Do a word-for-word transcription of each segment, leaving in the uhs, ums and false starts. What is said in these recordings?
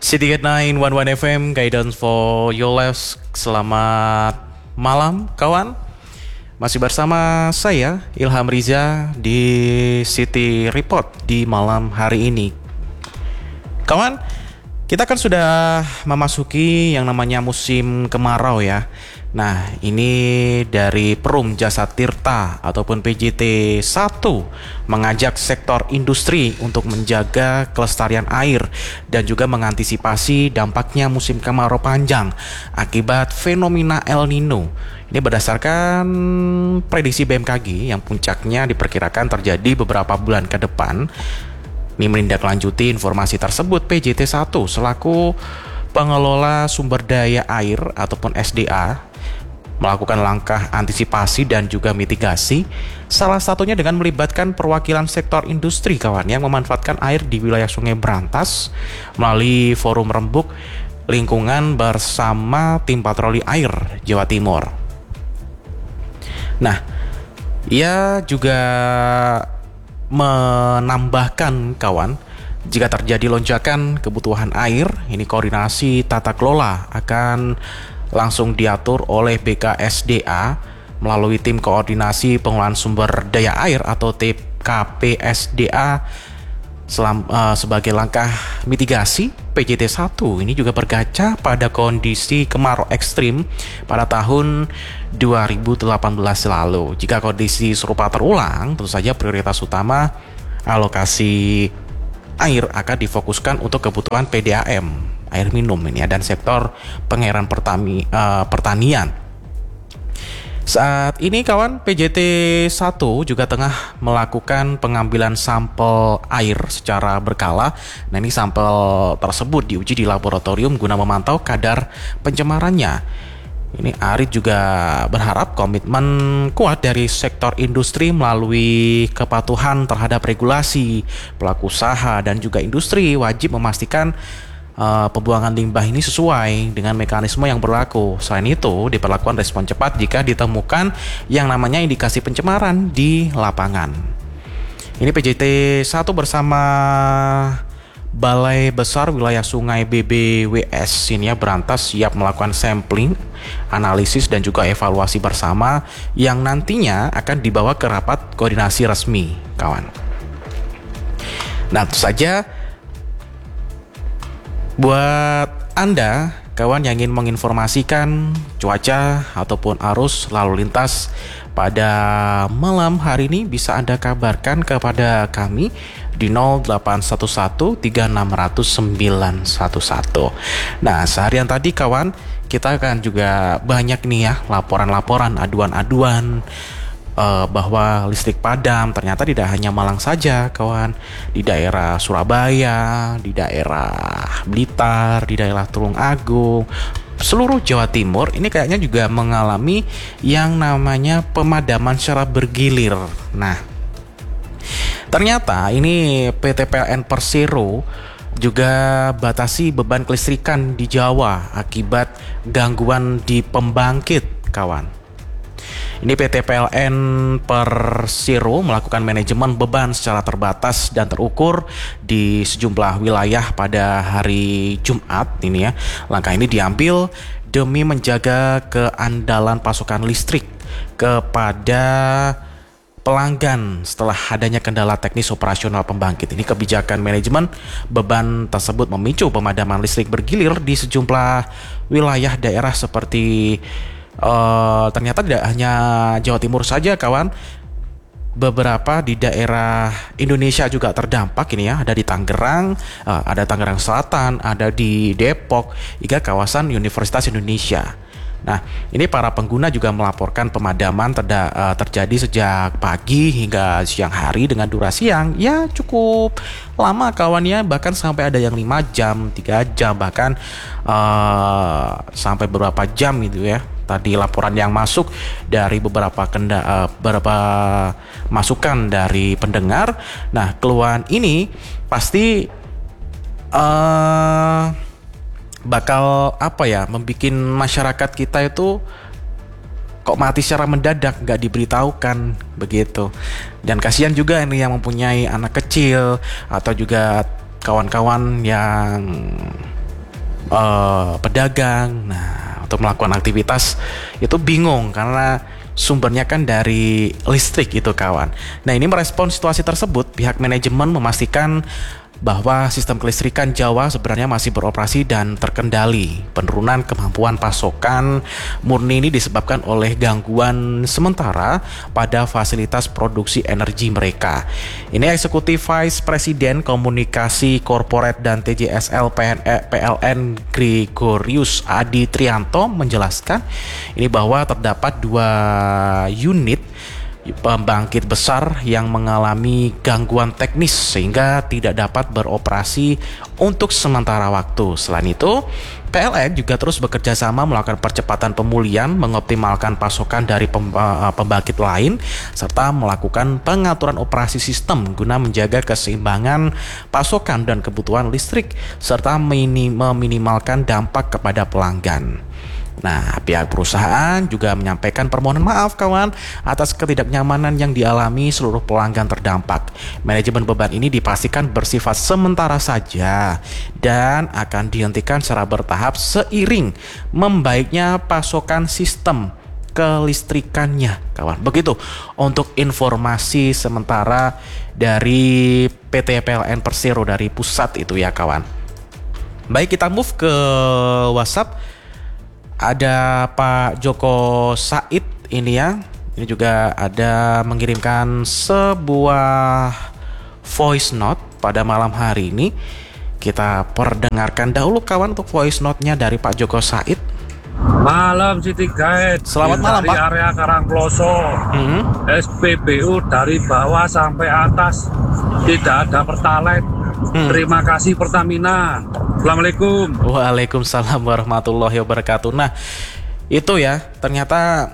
City sembilan satu satu F M, guidance for your lives. Selamat malam kawan. Masih bersama saya Ilham Riza di City Report di malam hari ini. Kawan, kita kan sudah memasuki yang namanya musim kemarau ya. Nah, ini dari Perum Jasa Tirta ataupun P J T satu mengajak sektor industri untuk menjaga kelestarian air dan juga mengantisipasi dampaknya musim kemarau panjang akibat fenomena El Nino. Ini berdasarkan prediksi B M K G yang puncaknya diperkirakan terjadi beberapa bulan ke depan. Ini menindaklanjuti informasi tersebut, P J T satu selaku pengelola sumber daya air ataupun S D A melakukan langkah antisipasi dan juga mitigasi, salah satunya dengan melibatkan perwakilan sektor industri kawan yang memanfaatkan air di wilayah Sungai Brantas melalui forum rembuk lingkungan bersama tim patroli air Jawa Timur. Nah, ia juga menambahkan kawan, jika terjadi lonjakan kebutuhan air, ini koordinasi tata kelola akan langsung diatur oleh B K S D A melalui tim koordinasi pengelolaan sumber daya air atau T K P S D A selam, uh, sebagai langkah mitigasi. P J T satu ini juga berkaca pada kondisi kemarau ekstrim pada tahun dua ribu delapan belas lalu. Jika kondisi serupa terulang, tentu saja prioritas utama alokasi air akan difokuskan untuk kebutuhan P D A M, air minum ini ya, dan sektor pengairan pertami, uh, pertanian. Saat ini kawan, P J T satu juga tengah melakukan pengambilan sampel air secara berkala. Nah, ini sampel tersebut diuji di laboratorium guna memantau kadar pencemarannya. Ini Arit juga berharap komitmen kuat dari sektor industri melalui kepatuhan terhadap regulasi. Pelaku usaha dan juga industri wajib memastikan uh, pembuangan limbah ini sesuai dengan mekanisme yang berlaku. Selain itu, diperlakukan respon cepat jika ditemukan yang namanya indikasi pencemaran di lapangan. Ini P J T satu bersama Balai Besar Wilayah Sungai B B W S ini ya Brantas siap melakukan sampling, analisis dan juga evaluasi bersama yang nantinya akan dibawa ke rapat koordinasi resmi, kawan. Nah, tentu saja buat Anda kawan yang ingin menginformasikan cuaca ataupun arus lalu lintas pada malam hari ini bisa Anda kabarkan kepada kami di nol delapan satu satu tiga enam nol nol sembilan satu satu. Nah, seharian tadi kawan, kita akan juga banyak nih ya laporan-laporan, aduan-aduan uh, bahwa listrik padam ternyata tidak hanya Malang saja kawan, di daerah Surabaya, di daerah Blitar, di daerah Tulung Agung, seluruh Jawa Timur ini kayaknya juga mengalami yang namanya pemadaman secara bergilir. Nah, ternyata ini P T P L N Persero juga batasi beban kelistrikan di Jawa akibat gangguan di pembangkit, kawan. Ini P T P L N Persero melakukan manajemen beban secara terbatas dan terukur di sejumlah wilayah pada hari Jumat ini ya. Langkah ini diambil demi menjaga keandalan pasokan listrik kepada pelanggan setelah adanya kendala teknis operasional pembangkit. Ini kebijakan manajemen beban tersebut memicu pemadaman listrik bergilir di sejumlah wilayah daerah seperti uh, ternyata tidak hanya Jawa Timur saja kawan, beberapa di daerah Indonesia juga terdampak ini ya, ada di Tangerang, uh, ada Tangerang Selatan, ada di Depok, hingga kawasan Universitas Indonesia. Nah, ini para pengguna juga melaporkan pemadaman terda, uh, terjadi sejak pagi hingga siang hari dengan durasi yang ya cukup lama kawannya, bahkan sampai ada yang lima jam, tiga jam, bahkan uh, sampai beberapa jam gitu ya. Tadi laporan yang masuk dari beberapa kenda, uh, beberapa masukan dari pendengar. Nah, keluhan ini pasti uh, bakal apa ya, membikin masyarakat kita itu kok mati secara mendadak, nggak diberitahukan begitu. Dan kasihan juga ini yang mempunyai anak kecil atau juga kawan-kawan yang uh, pedagang. Nah, untuk melakukan aktivitas itu bingung karena sumbernya kan dari listrik itu kawan. Nah, ini merespon situasi tersebut, pihak manajemen memastikan bahwa sistem kelistrikan Jawa sebenarnya masih beroperasi dan terkendali. Penurunan kemampuan pasokan murni ini disebabkan oleh gangguan sementara pada fasilitas produksi energi mereka. Ini Eksekutif Vice Presiden Komunikasi Korporat dan T J S L P L N Gregorius Adi Trianto menjelaskan ini bahwa terdapat dua unit pembangkit besar yang mengalami gangguan teknis sehingga tidak dapat beroperasi untuk sementara waktu. Selain itu, P L N juga terus bekerja sama melakukan percepatan pemulihan, mengoptimalkan pasokan dari pembangkit lain, serta melakukan pengaturan operasi sistem guna menjaga keseimbangan pasokan dan kebutuhan listrik, serta meminimalkan dampak kepada pelanggan. Nah, pihak perusahaan juga menyampaikan permohonan maaf kawan atas ketidaknyamanan yang dialami seluruh pelanggan terdampak. Manajemen beban ini dipastikan bersifat sementara saja dan akan dihentikan secara bertahap seiring membaiknya pasokan sistem kelistrikannya kawan. Begitu untuk informasi sementara dari P T P L N Persero dari pusat itu ya kawan. Baik, kita move ke WhatsApp. Ada Pak Joko Said ini ya. Ini juga ada mengirimkan sebuah voice note pada malam hari ini. Kita perdengarkan dahulu kawan untuk voice note-nya dari Pak Joko Said. Malam City Guide. Selamat malam Pak. Dari area Karangploso. Hmm. S P B U dari bawah sampai atas tidak ada pertalite. Hmm. Terima kasih Pertamina. Assalamualaikum. Waalaikumsalam warahmatullahi wabarakatuh. Nah, itu ya, ternyata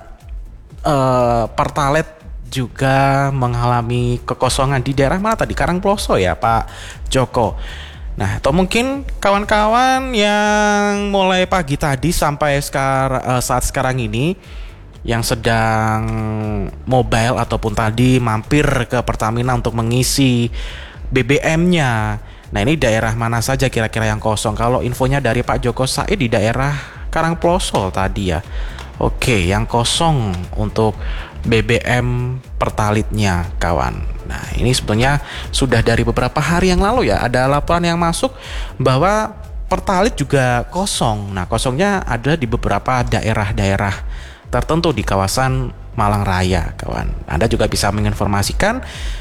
uh, Pertalite juga mengalami kekosongan di daerah mana tadi? Karangploso ya, Pak Joko. Nah, atau mungkin kawan-kawan yang mulai pagi tadi sampai sekar, uh, saat sekarang ini yang sedang mobile ataupun tadi mampir ke Pertamina untuk mengisi B B M-nya. Nah, ini daerah mana saja kira-kira yang kosong? Kalau infonya dari Pak Joko Said di daerah Karangploso tadi ya. Oke, yang kosong untuk B B M Pertalite-nya kawan. Nah, ini sebenarnya sudah dari beberapa hari yang lalu ya. Ada laporan yang masuk bahwa Pertalite juga kosong. Nah, kosongnya ada di beberapa daerah-daerah tertentu di kawasan Malang Raya kawan. Anda juga bisa menginformasikan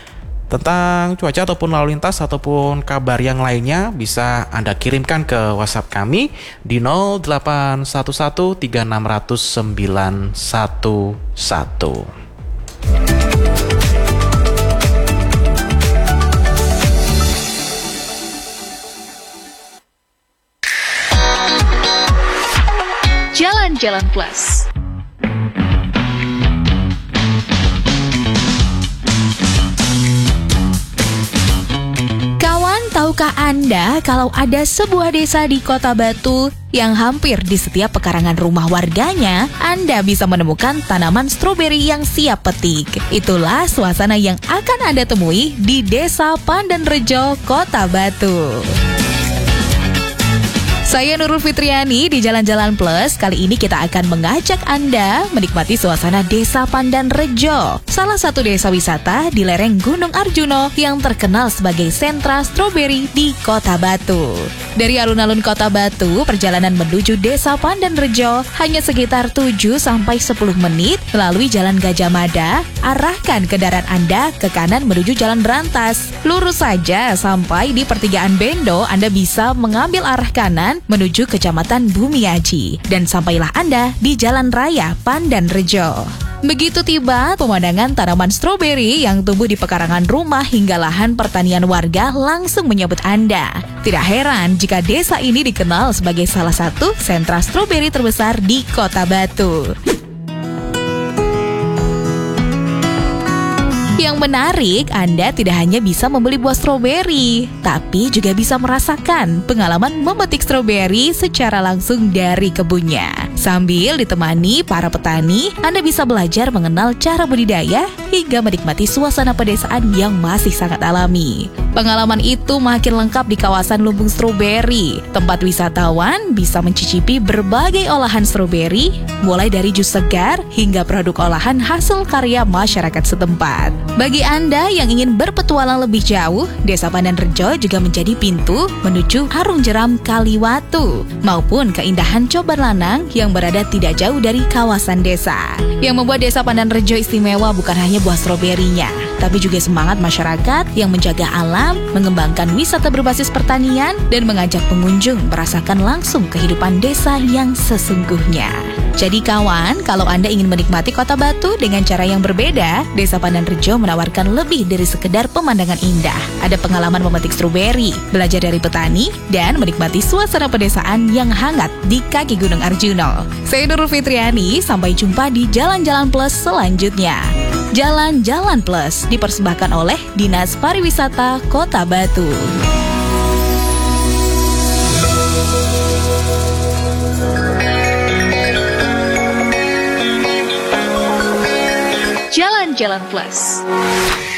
tentang cuaca ataupun lalu lintas ataupun kabar yang lainnya bisa Anda kirimkan ke WhatsApp kami di nol delapan satu satu tiga enam nol nol sembilan satu satu. Jalan-Jalan Plus. Tahukah Anda kalau ada sebuah desa di Kota Batu yang hampir di setiap pekarangan rumah warganya, Anda bisa menemukan tanaman stroberi yang siap petik. Itulah suasana yang akan Anda temui di Desa Pandanrejo, Kota Batu. Saya Nurul Fitriani di Jalan-Jalan Plus. Kali ini kita akan mengajak Anda menikmati suasana Desa Pandanrejo, salah satu desa wisata di lereng Gunung Arjuno yang terkenal sebagai sentra stroberi di Kota Batu. Dari alun-alun Kota Batu, perjalanan menuju Desa Pandanrejo hanya sekitar tujuh sampai sepuluh menit melalui Jalan Gajah Mada. Arahkan kendaraan Anda ke kanan menuju Jalan Berantas. Lurus saja sampai di pertigaan Bendo, Anda bisa mengambil arah kanan menuju Kecamatan Bumiaji dan sampailah Anda di Jalan Raya Pandanrejo. Begitu tiba, pemandangan tanaman stroberi yang tumbuh di pekarangan rumah hingga lahan pertanian warga langsung menyambut Anda. Tidak heran jika desa ini dikenal sebagai salah satu sentra stroberi terbesar di Kota Batu. Yang menarik, Anda tidak hanya bisa membeli buah stroberi, tapi juga bisa merasakan pengalaman memetik stroberi secara langsung dari kebunnya. Sambil ditemani para petani, Anda bisa belajar mengenal cara budidaya hingga menikmati suasana pedesaan yang masih sangat alami. Pengalaman itu makin lengkap di kawasan Lumbung Stroberi. Tempat wisatawan bisa mencicipi berbagai olahan stroberi, mulai dari jus segar hingga produk olahan hasil karya masyarakat setempat. Bagi Anda yang ingin berpetualang lebih jauh, Desa Pandan Rejo juga menjadi pintu menuju Arung Jeram Kaliwatu maupun keindahan Coban Lanang yang berada tidak jauh dari kawasan desa. Yang membuat Desa Pandan Rejo istimewa bukan hanya buah stroberinya, tapi juga semangat masyarakat yang menjaga alam, mengembangkan wisata berbasis pertanian, dan mengajak pengunjung merasakan langsung kehidupan desa yang sesungguhnya. Jadi kawan, kalau Anda ingin menikmati Kota Batu dengan cara yang berbeda, Desa Pandan Rejo menawarkan lebih dari sekedar pemandangan indah. Ada pengalaman memetik stroberi, belajar dari petani, dan menikmati suasana pedesaan yang hangat di kaki Gunung Arjuno. Saya Nurul Fitriani, sampai jumpa di Jalan-Jalan Plus selanjutnya. Jalan-Jalan Plus dipersembahkan oleh Dinas Pariwisata Kota Batu. Jalan-Jalan Plus.